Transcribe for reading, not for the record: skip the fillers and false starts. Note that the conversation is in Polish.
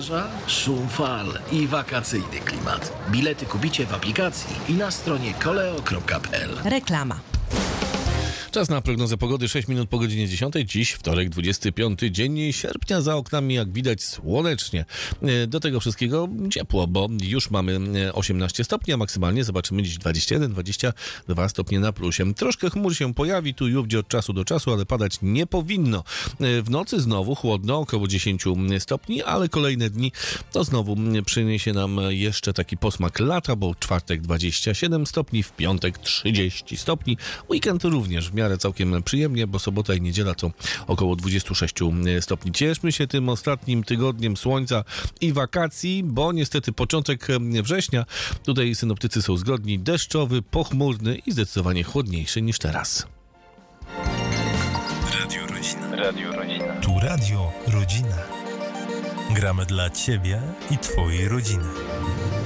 plaża, szum fal i wakacyjny klimat. Bilety kupicie w aplikacji i na stronie koleo.pl. Reklama. Czas na prognozę pogody, 6 minut po godzinie 10. Dziś wtorek, 25 dzień sierpnia, za oknami jak widać słonecznie. Do tego wszystkiego ciepło, bo już mamy 18 stopni, a maksymalnie zobaczymy dziś 21-22 stopnie na plusie. Troszkę chmur się pojawi tu i ówdzie od czasu do czasu, ale padać nie powinno. W nocy znowu chłodno, około 10 stopni, ale kolejne dni to znowu przyniesie nam jeszcze taki posmak lata, bo czwartek 27 stopni, w piątek 30 stopni, weekend również w miarę całkiem przyjemnie, bo sobota i niedziela to około 26 stopni. Cieszmy się tym ostatnim tygodniem słońca i wakacji, bo niestety początek września, tutaj synoptycy są zgodni, deszczowy, pochmurny i zdecydowanie chłodniejszy niż teraz. Radio Rodzina. Radio Rodzina. Tu Radio Rodzina. Gramy dla Ciebie i Twojej rodziny.